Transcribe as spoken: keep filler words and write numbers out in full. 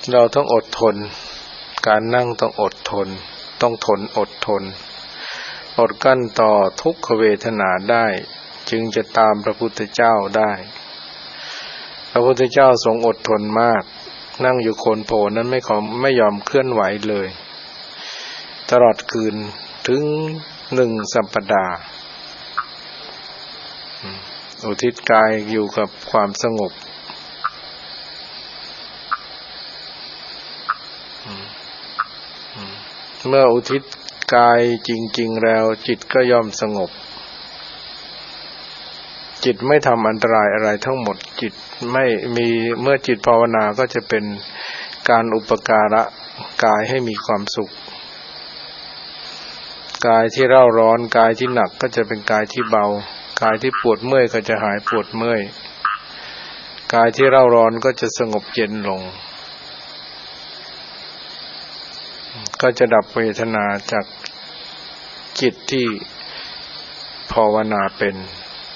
เราต้องอดทนการนั่งต้องอดทนต้องทนอดทนอดกั้นต่อทุกขเวทนาได้จึงจะตามพระพุทธเจ้าได้พระพุทธเจ้าทรงอดทนมากนั่งอยู่โคนโพนั้นไม่ขอไม่ยอมเคลื่อนไหวเลยตลอดคืนถึงหนึ่งสัปดาห์อุทิศกายอยู่กับความสงบเมื่ออุทิศกายจริงๆแล้วจิตก็ย่อมสงบจิตไม่ทำอันตรายอะไรทั้งหมดจิตไม่มีเมื่อจิตภาวนาก็จะเป็นการอุปการะกายให้มีความสุขกายที่เร่าร้อนกายที่หนักก็จะเป็นกายที่เบากายที่ปวดเมื่อยก็จะหายปวดเมื่อยกายที่เร่าร้อนก็จะสงบเย็นลงก็จะดับเวทนาจากจิตที่ภาวนาเป็น